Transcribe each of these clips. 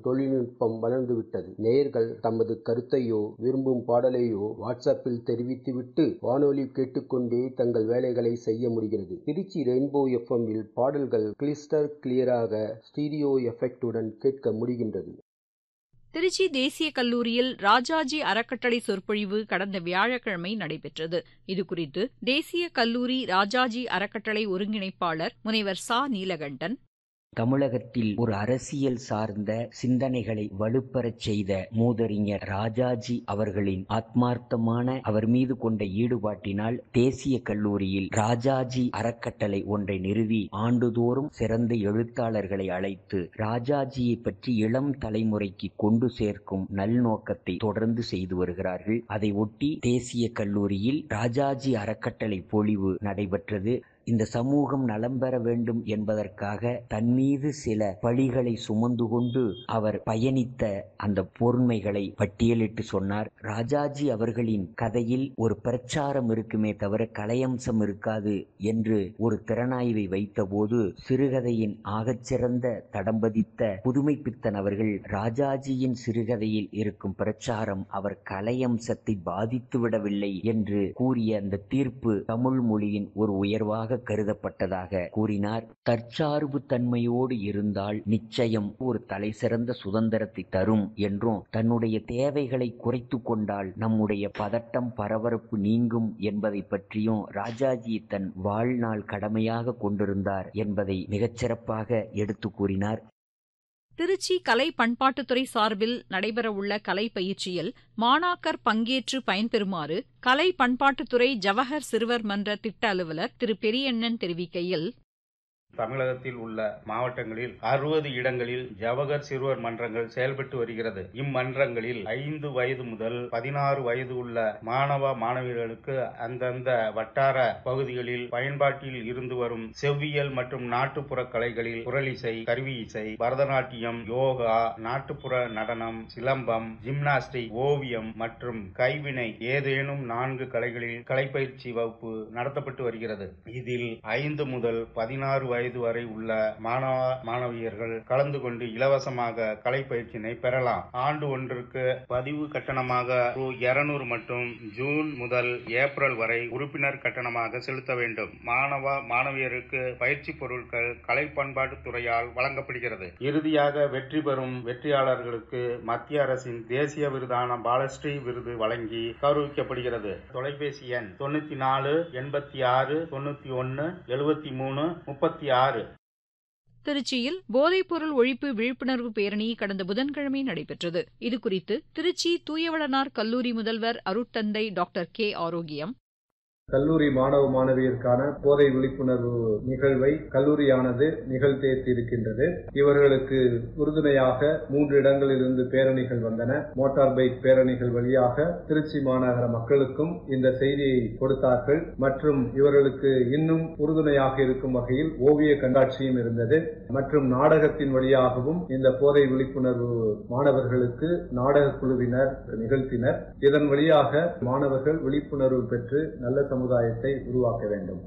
தொழில்நுட்பம் வளர்ந்துவிட்டது. நேயர்கள் தமது கருத்தையோ விரும்பும் பாடலையோ வாட்ஸ்அப்பில் தெரிவித்துவிட்டு வானொலி கேட்டுக்கொண்டே தங்கள் வேலைகளை செய்ய முடிகிறது. திருச்சி ரெயின்போ எஃப்எம்மில் பாடல்கள் கிறிஸ்டல் கிளியராக ஸ்டீரியோ எஃபெக்டுடன் கேட்க முடிகின்றது. திருச்சி தேசிய கல்லூரியில் ராஜாஜி அறக்கட்டளை சொற்பொழிவு கடந்த வியாழக்கிழமை நடைபெற்றது. இதுகுறித்து தேசிய கல்லூரி ராஜாஜி அறக்கட்டளை ஒருங்கிணைப்பாளர் முனைவர் ச. நீலகண்டன், தமிழகத்தில் ஒரு அரசியல் சார்ந்த சிந்தனைகளை வலுப்பெறச் செய்த மூதறிஞர் ராஜாஜி அவர்களின் ஆத்மார்த்தமான அவர் மீது கொண்ட ஈடுபாட்டினால் தேசிய கல்லூரியில் ராஜாஜி அறக்கட்டளை ஒன்றை நிறுவி ஆண்டுதோறும் சிறந்த எழுத்தாளர்களை அழைத்து ராஜாஜியை பற்றி இளம் தலைமுறைக்கு கொண்டு சேர்க்கும் நல்நோக்கத்தை தொடர்ந்து செய்து வருகிறார்கள். அதை ஒட்டி தேசிய கல்லூரியில் ராஜாஜி அறக்கட்டளை பொழிவு நடைபெற்றது. இந்த சமூகம் நலம் பெற வேண்டும் என்பதற்காக தன்மீது சில பழிகளை சுமந்து கொண்டு அவர் பயணித்த அந்த பொறுமைகளை பட்டியலிட்டு சொன்னார். ராஜாஜி அவர்களின் கதையில் ஒரு பிரச்சாரம் இருக்குமே தவிர கலையம்சம் இருக்காது என்று ஒரு திறனாய்வை வைத்தபோது சிறுகதையின் ஆகச்சிறந்த தடம்பதித்த புதுமைப்பித்தன் அவர்கள் ராஜாஜியின் சிறுகதையில் இருக்கும் பிரச்சாரம் அவர் கலையம்சத்தை பாதித்துவிடவில்லை என்று கூறிய அந்த தீர்ப்பு தமிழ் மொழியின் ஒரு உயர்வாக கருதப்பட்டதாக கூறினார். தற்சார்பு தன்மையோடு இருந்தால் நிச்சயம் ஒரு தலை சிறந்த சுதந்திரத்தை தரும் என்றும், தன்னுடைய தேவைகளை குறைத்து கொண்டால் நம்முடைய பதட்டம் பரபரப்பு நீங்கும் என்பதை பற்றியும் ராஜாஜி தன் வாழ்நாள் கடமையாக கொண்டிருந்தார் என்பதை மிகச்சிறப்பாக எடுத்து கூறினார். திருச்சி கலை பண்பாட்டுத்துறை சார்பில் நடைபெறவுள்ள கலை பயிற்சியில் மாணாக்கர் பங்கேற்று பயன்பெறுமாறு கலை பண்பாட்டுத்துறை ஜவஹர் சிறுவர் மன்ற திட்ட அலுவலர் திரு பெரியண்ணன் தெரிவிக்கையில், தமிழகத்தில் உள்ள மாவட்டங்களில் 60 இடங்களில் ஜவஹர் சிறுவர் மன்றங்கள் செயல்பட்டு வருகிறது. இம்மன்றங்களில் 5 வயது முதல் 16 வயது உள்ள மாணவ மாணவியர்களுக்கு அந்தந்த வட்டார பகுதிகளில் பயன்பாட்டில் இருந்து வரும் செவ்வியல் மற்றும் நாட்டுப்புற கலைகளில் குரலிசை, கருவி இசை, பரதநாட்டியம், யோகா, நாட்டுப்புற நடனம், சிலம்பம், ஜிம்னாஸ்டிக், ஓவியம் மற்றும் கைவினை ஏதேனும் 4 கலைகளில் கலைப்பயிற்சி வகுப்பு நடத்தப்பட்டு வருகிறது. இதில் 5 முதல் 16 வயது வரை உள்ள மாணவ மாணவியர்கள் கலந்து கொண்டு இலவசமாக கலை பயிற்சியினை பெறலாம். ஆண்டு ஒன்றுக்கு பதிவு கட்டணமாக ரூ. 200 மற்றும் ஜூன் முதல் ஏப்ரல் வரை உறுப்பினர் கட்டணமாக செலுத்த வேண்டும். மாணவ மாணவியருக்கு பயிற்சி பொருட்கள் கலை பண்பாட்டு துறையால் வழங்கப்படுகிறது. இறுதியாக வெற்றி பெறும் வெற்றியாளர்களுக்கு மத்திய அரசின் தேசிய விருதான பாலஸ்ரீ விருது வழங்கி கௌரவிக்கப்படுகிறது. தொலைபேசி எண் 94 86 91 73 36. திருச்சியில் போதைப்பொருள் ஒழிப்பு விழிப்புணர்வு பேரணி கடந்த புதன்கிழமை நடைபெற்றது. இதுகுறித்து திருச்சி தூயவளனார் கல்லூரி முதல்வர் அருட்தந்தை டாக்டர் கே. ஆரோக்கியம், கல்லூரி மாணவ மாணவியருக்கான போதை விழிப்புணர்வு நிகழ்வை கல்லூரியானது நிகழ்த்தியிருக்கின்றது. இவர்களுக்கு உறுதுணையாக 3 இடங்களிலிருந்து பேரணிகள் வந்தன. மோட்டார் பைக் பேரணிகள் வழியாக திருச்சி மாநகர மக்களுக்கும் இந்த செய்தியை கொடுத்தார்கள். மற்றும் இவர்களுக்கு இன்னும் உறுதுணையாக இருக்கும் வகையில் ஓவிய கண்காட்சியும் இருந்தது. மற்றும் நாடகத்தின் வழியாகவும் இந்த போதை விழிப்புணர்வு மாணவர்களுக்கு நாடக குழுவினர் நிகழ்த்தினர். இதன் வழியாக மாணவர்கள் விழிப்புணர்வு பெற்று நல்ல சமுதாயத்தை உருவாக்க வேண்டும்.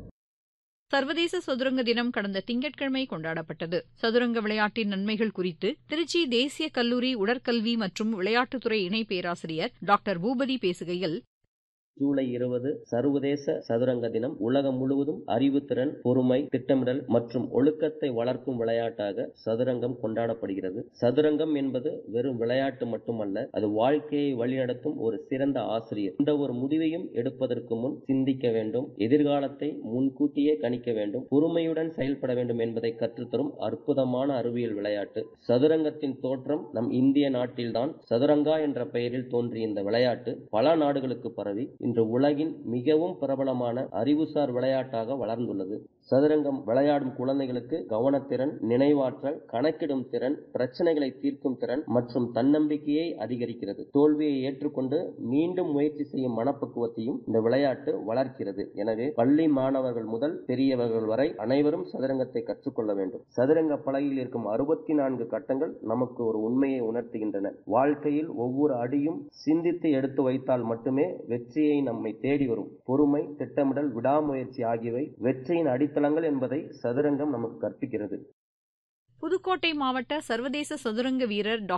சர்வதேச சதுரங்க தினம் கடந்த திங்கட்கிழமை கொண்டாடப்பட்டது. சதுரங்க விளையாட்டின் நன்மைகள் குறித்து திருச்சி தேசிய கல்லூரி உடற்கல்வி மற்றும் விளையாட்டுத்துறை இணை பேராசிரியர் டாக்டர் பூபதி பேசுகையில், ஜூலை 20 சர்வதேச சதுரங்க தினம் உலகம் முழுவதும் அறிவுத்திறன், பொறுமை, திட்டமிடல் மற்றும் ஒழுக்கத்தை வளர்க்கும் விளையாட்டாக சதுரங்கம் கொண்டாடப்படுகிறது. சதுரங்கம் என்பது வெறும் விளையாட்டு மட்டுமல்ல, அது வாழ்க்கையை வழிநடத்தும் ஒரு சிறந்த ஆசிரியர். எந்த ஒரு முடிவையும் எடுப்பதற்கு முன் சிந்திக்க வேண்டும், எதிர்காலத்தை முன்கூட்டியே கணிக்க வேண்டும், பொறுமையுடன் செயல்பட வேண்டும் என்பதை கற்றுத்தரும் அற்புதமான அறிவியல் விளையாட்டு. சதுரங்கத்தின் தோற்றம் நம் இந்திய நாட்டில்தான். சதுரங்கா என்ற பெயரில் தோன்றிய இந்த விளையாட்டு பல நாடுகளுக்கு பரவி இன்று உலகின் மிகவும் பிரபலமான அறிவுசார் விளையாட்டாக வளர்ந்துள்ளது. சதுரங்கம் விளையாடும் குழந்தைகளுக்கு கவனத்திறன், நினைவாற்றல், கணக்கிடும் திறன், பிரச்சனைகளை தீர்க்கும் திறன் மற்றும் தன்னம்பிக்கையை அதிகரிக்கிறது. தோல்வியை ஏற்றுக்கொண்டு மீண்டும் முயற்சி செய்யும் மனப்பக்குவத்தையும் இந்த விளையாட்டு வளர்க்கிறது. எனவே பள்ளி மாணவர்கள் முதல் பெரியவர்கள் வரை அனைவரும் சதுரங்கத்தை கற்றுக்கொள்ள வேண்டும். சதுரங்க பலகையில் இருக்கும் 64 கட்டங்கள் நமக்கு ஒரு உண்மையை உணர்த்துகின்றன. வாழ்க்கையில் ஒவ்வொரு அடியும் சிந்தித்து எடுத்து வைத்தால் மட்டுமே வெற்றியை நம்மை தேடி வரும். பொறுமை, திட்டமிடல், விடாமுயற்சி ஆகியவை வெற்றியின் அடித்தளங்கள் என்பதை சதுரங்கம் நமக்கு கற்பிக்கிறது. புதுக்கோட்டை மாவட்ட சர்வதேச சதுரங்க வீரர் டாக்டர்